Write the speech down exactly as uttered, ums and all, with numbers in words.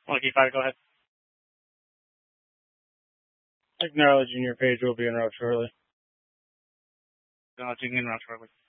Monkey five, go ahead. Acknowledging your page will be en route shortly. Acknowledging en route shortly.